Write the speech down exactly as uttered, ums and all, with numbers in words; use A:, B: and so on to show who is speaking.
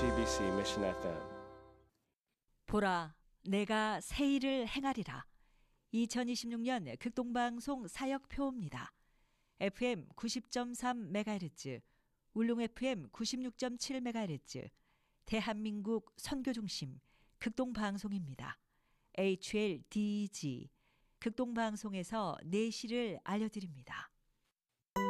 A: 제이티비씨 Mission 에프엠.
B: 보라, 내가 새 일을 행하리라. 이천이십육 년 극동방송 사역표입니다. 에프엠 구십 점 삼 메가헤르츠, 울릉 에프엠 구십육 점 칠 메가헤르츠, 대한민국 선교중심 극동방송입니다. 에이치엘디지 극동방송에서 내시를 알려드립니다.